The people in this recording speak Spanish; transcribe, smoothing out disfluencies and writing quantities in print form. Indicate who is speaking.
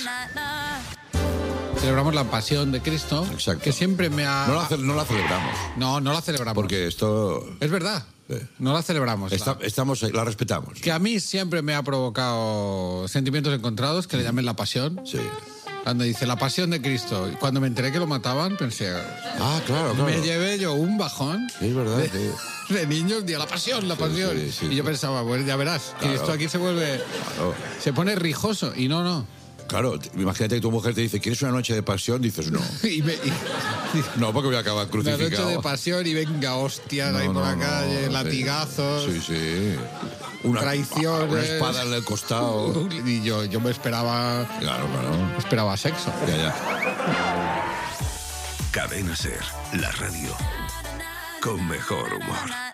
Speaker 1: Celebramos la Pasión de Cristo.
Speaker 2: Exacto.
Speaker 1: Que siempre me ha...
Speaker 2: No la celebramos.
Speaker 1: No la celebramos.
Speaker 2: Porque esto...
Speaker 1: Es verdad. No la celebramos.
Speaker 2: La respetamos.
Speaker 1: Que a mí siempre me ha provocado sentimientos encontrados, que le llamen la Pasión.
Speaker 2: Sí.
Speaker 1: Cuando dice la Pasión de Cristo. Y cuando me enteré que lo mataban, pensé...
Speaker 2: Claro.
Speaker 1: Me llevé yo un bajón.
Speaker 2: Sí, es verdad.
Speaker 1: De niños, la pasión.
Speaker 2: Sí,
Speaker 1: y yo pensaba, pues ya verás, que esto aquí se vuelve...
Speaker 2: Claro.
Speaker 1: Se pone rijoso. Y no.
Speaker 2: Claro, imagínate que tu mujer te dice, ¿quieres una noche de pasión? Dices, no. No, porque voy a acabar crucificado.
Speaker 1: Una noche de pasión y venga, hostias ahí por la calle, latigazos.
Speaker 2: Sí.
Speaker 1: Traiciones.
Speaker 2: Una espada en el costado.
Speaker 1: Y yo me esperaba...
Speaker 2: Claro.
Speaker 1: Esperaba sexo.
Speaker 2: Ya.
Speaker 3: Cadena SER, la radio con mejor humor.